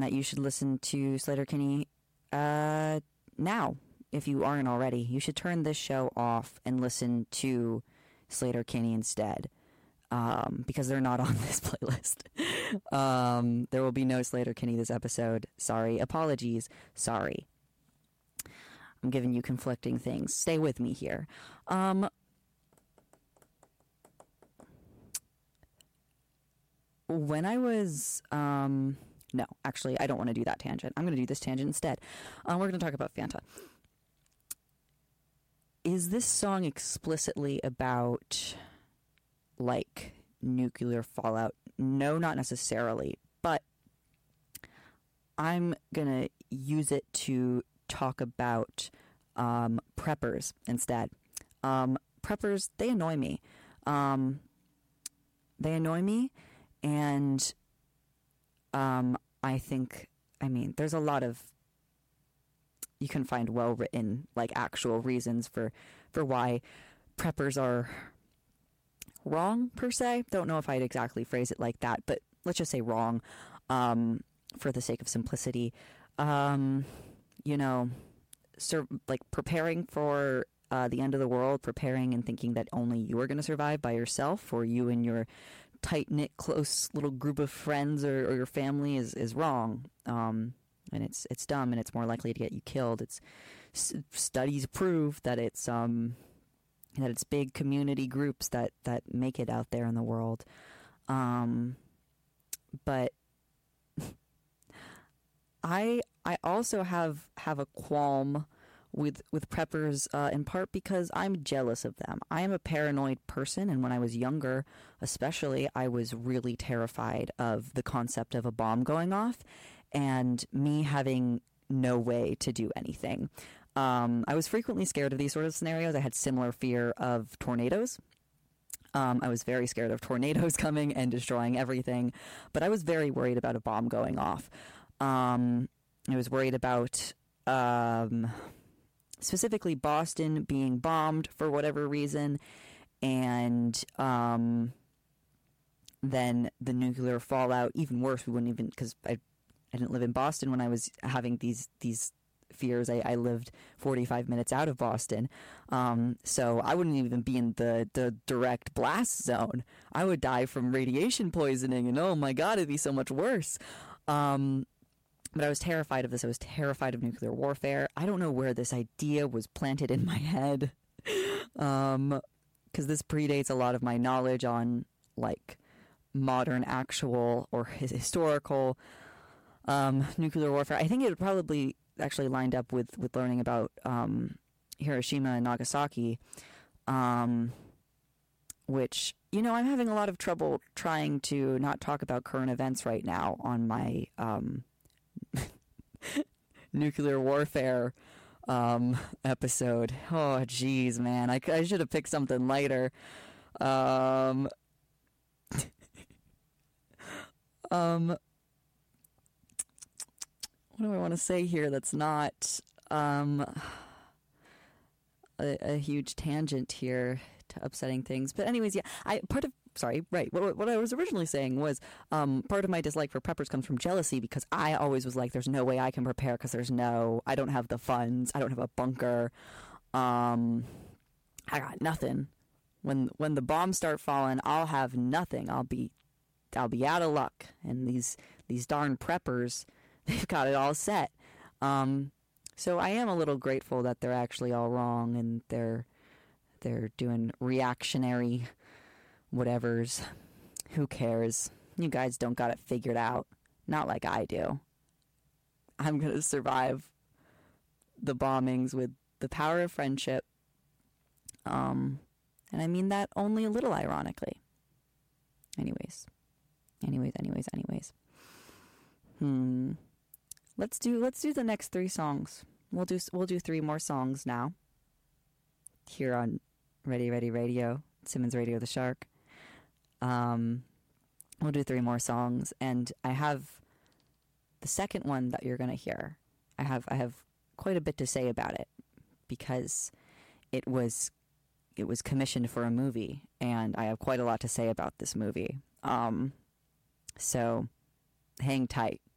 and that you should listen to Sleater-Kinney now. If you aren't already, you should turn this show off and listen to Sleater-Kinney instead, because they're not on this playlist. There will be no Sleater-Kinney this episode. Sorry. Apologies. Sorry. I'm giving you conflicting things. Stay with me here. When I was, no, actually, I don't want to do that tangent. I'm going to do this tangent instead. We're going to talk about Fanta. Is this song explicitly about, like, nuclear fallout? No, not necessarily, but I'm going to use it to talk about preppers instead. Preppers, they annoy me. And I think, there's a lot of, you can find well-written, like, actual reasons for why preppers are wrong, per se. Don't know if I'd exactly phrase it like that, but let's just say wrong, for the sake of simplicity. Preparing for the end of the world, preparing and thinking that only you are going to survive by yourself, or you and your tight-knit, close little group of friends or your family is wrong. And it's dumb, and it's more likely to get you killed. Studies prove that it's big community groups that make it out there in the world. But I also have a qualm with preppers, in part because I'm jealous of them. I am a paranoid person, and when I was younger, especially, I was really terrified of the concept of a bomb going off and me having no way to do anything. I was frequently scared of these sort of scenarios. I had similar fear of tornadoes. I was very scared of tornadoes coming and destroying everything, but I was very worried about a bomb going off. I was worried about specifically Boston being bombed for whatever reason, and then the nuclear fallout. Even worse, we wouldn't even, because I didn't live in Boston when I was having these fears. I lived 45 minutes out of Boston, so I wouldn't even be in the direct blast zone. I would die from radiation poisoning, and oh my god, it'd be so much worse. But I was terrified of this. I was terrified of nuclear warfare. I don't know where this idea was planted in my head, because this predates a lot of my knowledge on, like, modern actual or historical nuclear warfare. I think it probably actually lined up with learning about Hiroshima and Nagasaki, which, I'm having a lot of trouble trying to not talk about current events right now on my nuclear warfare episode. Oh, geez, man. I should have picked something lighter. What do I want to say here that's not a huge tangent here to upsetting things? But anyways, yeah, what I was originally saying was part of my dislike for preppers comes from jealousy, because I always was like, there's no way I can prepare because I don't have the funds, I don't have a bunker, I got nothing. When the bombs start falling, I'll have nothing. I'll be out of luck, and these darn preppers, they've got it all set. So I am a little grateful that they're actually all wrong, and they're doing reactionary whatevers. Who cares? You guys don't got it figured out. Not like I do. I'm going to survive the bombings with the power of friendship. And I mean that only a little ironically. Anyways. Let's do the next 3 songs. We'll do 3 more songs now. Here on Ready Radio, Simmons Radio the Shark. We'll do 3 more songs, and I have the second one that you're gonna hear. I have quite a bit to say about it, because it was commissioned for a movie, and I have quite a lot to say about this movie. So hang tight.